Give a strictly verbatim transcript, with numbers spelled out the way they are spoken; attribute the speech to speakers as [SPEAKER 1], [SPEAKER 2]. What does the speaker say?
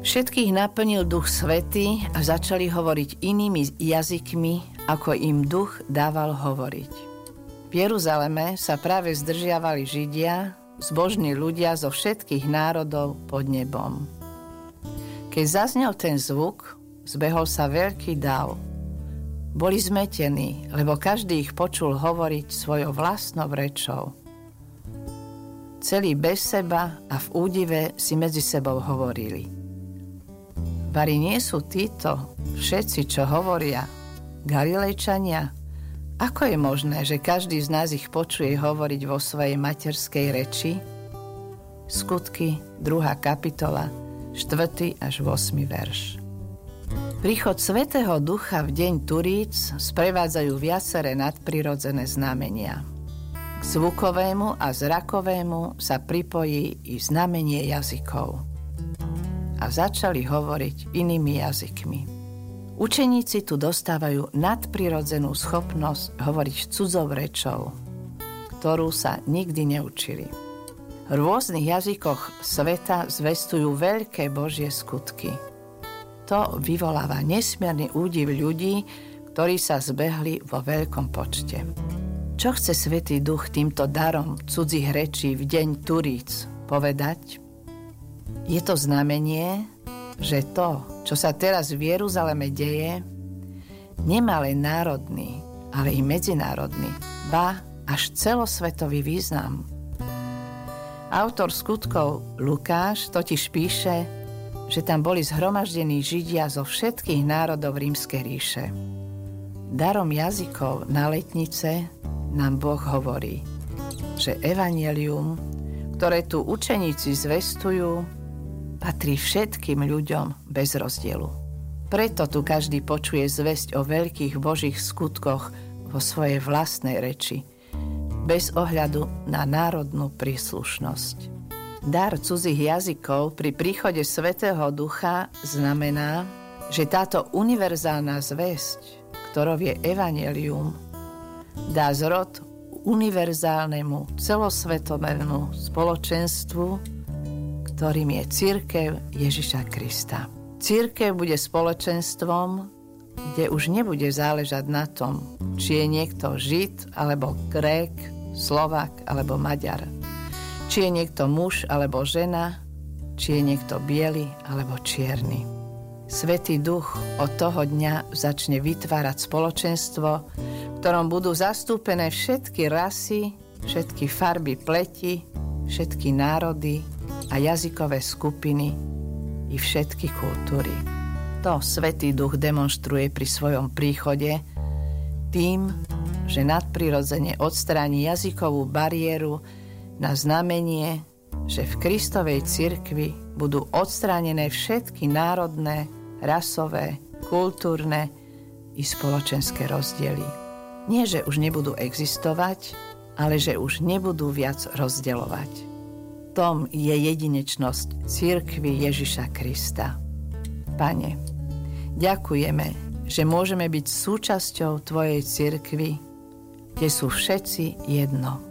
[SPEAKER 1] Všetkých naplnil Duch Svätý a začali hovoriť inými jazykmi, ako im Duch dával hovoriť. V Jeruzaleme sa práve zdržiavali Židia, zbožní ľudia zo všetkých národov pod nebom. Keď zaznel ten zvuk, zbehol sa veľký dav. Boli zmetení, lebo každý ich počul hovoriť svojou vlastnou rečou. Celí bez seba a v údive si medzi sebou hovorili: Vari nie sú títo všetci, čo hovoria, Galilejčania? Ako je možné, že každý z nás ich počuje hovoriť vo svojej materskej reči? Skutky, druhá kapitola, štvrtý až ôsmy verš. Príchod Svätého Ducha v deň Turíc sprevádzajú viaceré nadprirodzené znamenia. K zvukovému a zrakovému sa pripojí i znamenie jazykov. A začali hovoriť inými jazykmi. Učeníci tu dostávajú nadprirodzenú schopnosť hovoriť cudzou rečou, ktorú sa nikdy neučili. V rôznych jazykoch sveta zvestujú veľké Božie skutky. To vyvoláva nesmierny údiv ľudí, ktorí sa zbehli vo veľkom počte. Čo chce Svätý Duch týmto darom cudzích rečí v deň Turíc povedať? Je to znamenie, že to, čo sa teraz v Jeruzaleme deje, nemá len národný, ale i medzinárodný, ba až celosvetový význam. Autor skutkov Lukáš totiž píše, že tam boli zhromaždení Židia zo všetkých národov Rímskej ríše. Darom jazykov na letnice nám Boh hovorí, že evanjelium, ktoré tu učeníci zvestujú, patrí všetkým ľuďom bez rozdielu. Preto tu každý počuje zvesť o veľkých Božích skutkoch vo svojej vlastnej reči, bez ohľadu na národnú príslušnosť. Dar cudzích jazykov pri príchode Svätého Ducha znamená, že táto univerzálna zvesť, ktorou je evanjelium, dá zrod univerzálnemu celosvetovému spoločenstvu, ktorým je cirkev Ježiša Krista. Cirkev bude spoločenstvom, kde už nebude záležať na tom, či je niekto Žid alebo Grék, Slovák alebo Maďar. Či je niekto muž alebo žena, či je niekto biely alebo čierny. Svätý Duch od toho dňa začne vytvárať spoločenstvo, v ktorom budú zastúpené všetky rasy, všetky farby pleti, všetky národy a jazykové skupiny i všetky kultúry. To Svätý Duch demonštruje pri svojom príchode tým, že nadprirodzene odstráni jazykovú bariéru na znamenie, že v Kristovej cirkvi budú odstránené všetky národné, rasové, kultúrne i spoločenské rozdiely. Nie, že už nebudú existovať, ale že už nebudú viac rozdeľovať. Tom je jedinečnosť cirkvi Ježiša Krista. Pane, ďakujeme, že môžeme byť súčasťou Tvojej cirkvi, kde sú všetci jedno.